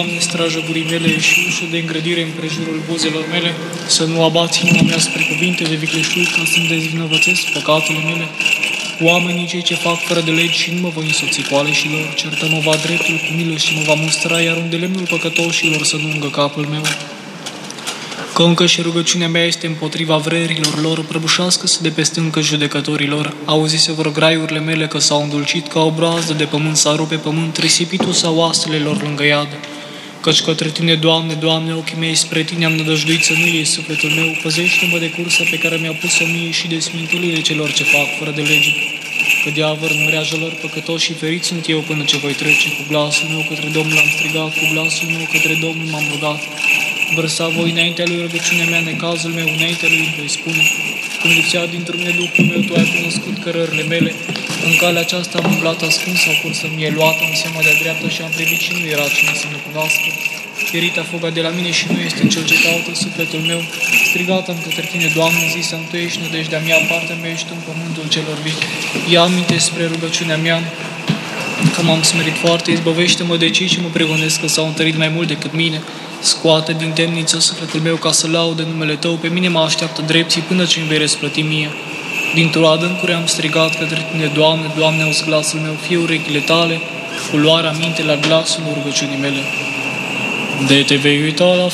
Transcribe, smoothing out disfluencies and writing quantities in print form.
Doamne, strajă gurii mele și ușă de îngrădire în prejurul buzelor mele, să nu abați inima mea spre cuvinte de vicleșug, ca să-mi dezvinovățesc păcatele mele. Oamenii cei ce fac fără de legi și nu mă voi însoți cu aleșilor, certă-mă va dreptul cu milă și mă va mustra, iar unde lemnul păcătoșilor să nu ungă capul meu. Că încă și rugăciunea mea este împotriva vrerilor lor, prăbușească-se de pe stâncă judecătorilor. Auzi-se vor graiurile mele că s-au îndulcit, ca o broază de pământ s-a rupt pe pământ, risipitul sau oasele lor lângă iad. Căci către Tine, Doamne, Doamne, ochii mei spre Tine am nădăjduit, să nu iei sufletul meu. Păzește-mă de cursa pe care mi-a pus-o mie și de sminturile celor ce fac fără de lege. Că de avăr în mreaja lor păcătoși și ferit sunt eu până ce voi trece. Cu glasul meu către Domnul am strigat, cu glasul meu către Domnul m-am rugat. Vărsa voi înaintea lui rugăciunea mea, necazul meu înaintea lui îmi voi spune. Când lipsea dintr-un Duhul meu, Tu ai cunoscut cărările mele. În calea aceasta am umblat ascuns, sau cursă mie luată în seama de-a dreaptă și am privit și nu era cine să mă cunoască. Pierita fuga de la mine și nu este cel ce caută sufletul meu. Strigat-am către Tine, Doamne, zis-am, Tu ești nădejdea mea, partea mea ești în pământul celor vii. Ia aminte spre rugăciunea mea, că m-am smerit foarte, izbăvește-mă de cei ce mă pregonesc că s-au întărit mai mult decât mine. Scoate din temniță sufletul meu ca să laude numele Tău, pe mine mă așteaptă drepții până ce îmi vei răsplăti mie. Dintr-o adâncuri am strigat către Tine, Doamne, Doamne, auzi glasul meu, fie urechile Tale, cu luarea minte la glasul rugăciunii mele. De te vei uita la